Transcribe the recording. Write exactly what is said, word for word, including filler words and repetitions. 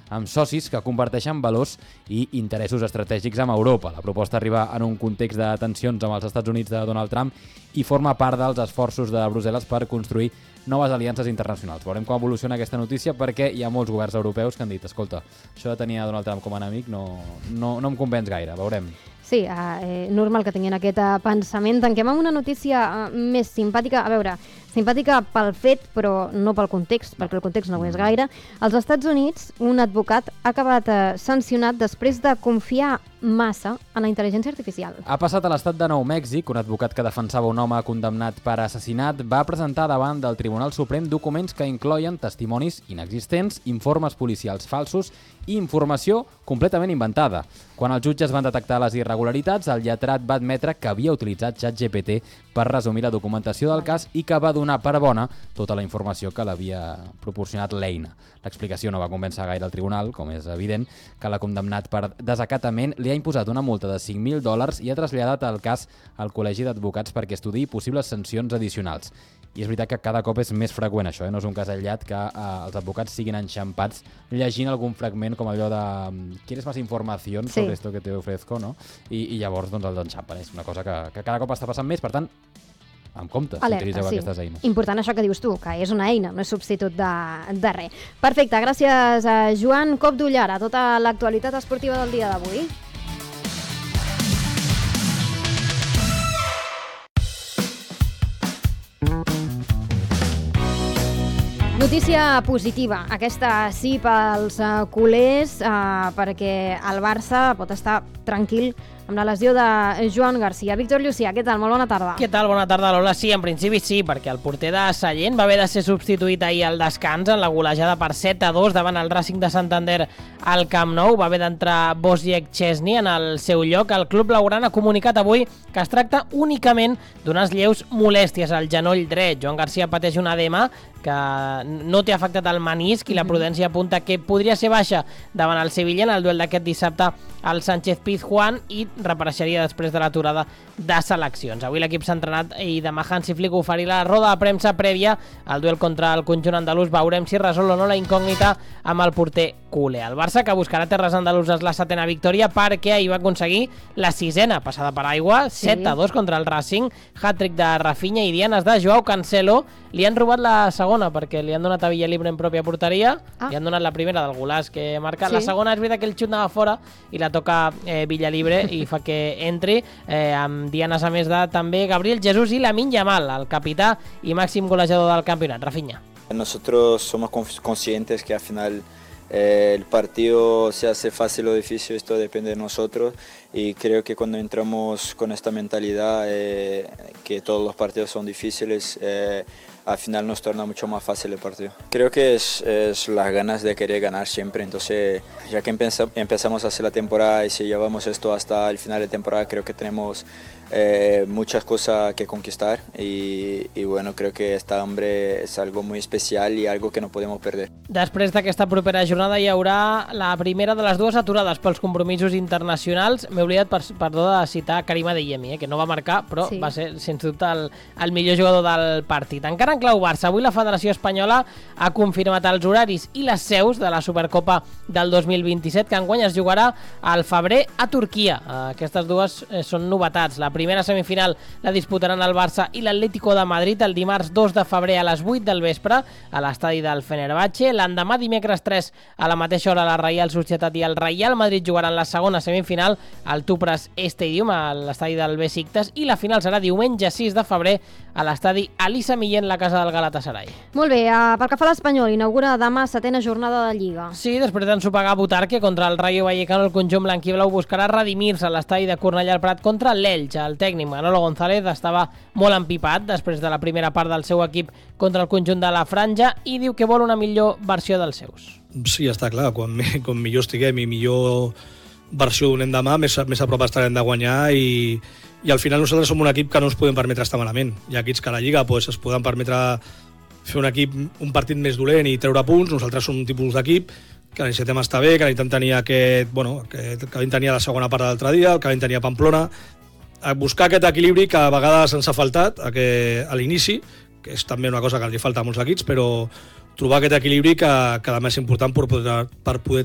amb socis que comparteixen valors i interessos estratègics amb Europa. La proposta arriba en un context de tensions amb els Estats Units de Donald Trump i forma part dels esforços de Brussel·les per construir noves aliances internacionals. Veurem com evoluciona aquesta notícia perquè hi ha molts governs europeus que han dit escolta, això de tenir a Donald Trump com a enemic no, no, no em convenç gaire, veurem. Sí, eh, normal que tinguin aquest eh, pensament. Tanquem amb una notícia eh, més simpàtica. A veure, simpàtica pel fet, però no pel context, perquè el context no ho és gaire. Als Estats Units, un advocat ha acabat eh, sancionat després de confiar massa en la intel·ligència artificial. Ha passat a l'estat de Nou Mèxic. Un advocat que defensava un home condemnat per assassinat va presentar davant del Tribunal Suprem documents que incloïen testimonis inexistents, informes policials falsos i informació completament inventada. Quan els jutges van detectar les irregularitats, el lletrat va admetre que havia utilitzat ChatGPT per resumir la documentació del cas i que va donar per bona tota la informació que l'havia proporcionat l'eina. L'explicació no va convèncer gaire el tribunal, com és evident, que l'ha condemnat per desacatament, li ha imposat una multa de cinc mil dòlars i ha traslladat el cas al Col·legi d'Advocats perquè estudiï possibles sancions addicionals. I és veritat que cada cop és més freqüent això, eh? No és un cas aïllat que eh, els advocats siguin enxampats llegint algun fragment com allò de ¿quieres más información sobre sí. esto que te ofrezco? No? I, i llavors doncs, els enxampen. És una cosa que, que cada cop està passant més, per tant, amb compte, si utilitzeu sí. aquestes eines. Important això que dius tu, que és una eina, no és substitut de, de res. Perfecte, gràcies a Joan. Cop d'ull ara a tota l'actualitat esportiva del dia d'avui. Notícia positiva, aquesta sí pels uh, culers, uh, perquè el Barça pot estar tranquil amb la lesió de Joan Garcia. Víctor Llucià, què tal? Molt bona tarda. Què tal? Bona tarda, Lola. Sí, en principi sí, perquè el porter de Sallent va haver de ser substituït ahir al descans en la golejada per set a dos davant el Racing de Santander al Camp Nou. Va haver d'entrar Wojciech Szczesny en el seu lloc. El club blaugrana ha comunicat avui que es tracta únicament d'unes lleus molèsties al genoll dret. Joan Garcia pateix un edema que no té afectat el menisc i la prudència apunta que podria ser baixa davant el Sevilla en el duel d'aquest dissabte al Sánchez Pizjuán i reapareixeria després de l'aturada de seleccions. Avui l'equip s'ha entrenat i demà Hansi Flick oferirà la roda de premsa prèvia al duel contra el conjunt andalús. Veurem si resol o no la incògnita amb el porter culer. El Barça, que buscarà terres andaluses la setena victòria perquè ahir va aconseguir la sisena passada per aigua, sí. set a dos contra el Racing, hat-trick de Rafinha i dianes de Joao Cancelo. Li han robat la segona perquè li han donat a Villalibre en pròpia porteria, ah. li han donat la primera del golaç que marca, sí. la segona és veritat que el xut anava fora i la toca eh, Villalibre i fa que entri, eh, amb dianes a més de també Gabriel Jesús i Lamine Yamal, el capità i màxim golejador del campionat. Rafinha. Nosotros somos conscientes que al final Eh, el partido se hace fácil o difícil, esto depende de nosotros y creo que cuando entramos con esta mentalidad eh, que todos los partidos son difíciles, eh, al final nos torna mucho más fácil el partido. Creo que es, es las ganas de querer ganar siempre, entonces ya que empezamos a hacer la temporada y si llevamos esto hasta el final de temporada, creo que tenemos eh, muchas cosas que conquistar y, y bueno, creo que esta hambre es algo muy especial y algo que no podemos perder. Després d'aquesta propera jornada hi haurà la primera de les dues aturades pels compromisos internacionals. M'he oblidat, per, perdó, de citar Karim Adeyemi, eh, que no va marcar, però sí. va ser, sens dubte, el, el millor jugador del partit. Encara en clau Barça, avui la Federació Espanyola ha confirmat els horaris i les seus de la Supercopa del dos mil vint-i-set, que enguany es jugarà al febrer a Turquia. Aquestes dues eh, són novetats. La primera semifinal la disputaran el Barça i l'Atlético de Madrid el dimarts dos de febrer a les vuit del vespre a l'estadi del Fenerbahçe. L'endemà, dimecres tres, a la mateixa hora, la Reial Societat i el Real Madrid jugaran la segona semifinal al Tupras Stadium, a l'estadi del Besiktas, i la final serà diumenge sis de febrer a l'estadi Elisa Millén, la casa del Galatasaray. Molt bé, uh, pel que fa a l'Espanyol, inaugura demà setena jornada de Lliga. Sí, després d'ensopegar a Butarque contra el Rayo Vallecano, el conjunt blanquiblau buscarà redimir-se a l'estadi de Cornellà al Prat contra l'Elx. El tècnic Manolo González estava molt empipat després de la primera part del seu equip contra el conjunt de la Franja i diu que vol una millor versió dels seus. Sí, està clar, quan, quan millor estiguem i millor versió donem demà, més, més a prop estarem de guanyar i, i al final nosaltres som un equip que no ens podem permetre estar malament. Hi ha equips que a la Lliga pues, es poden permetre fer un equip un partit més dolent i treure punts. Nosaltres som un tipus d'equip que necessitem estar bé, que necessitem tenir aquest, bueno, que, que vam tenir a la segona part de l'altre dia, el que vam tenir a Pamplona, a buscar aquest equilibri que a vegades ens ha faltat a, que, a l'inici, que és també una cosa que li falta a molts equips, però trobar aquest equilibri que, que és important per poder, per poder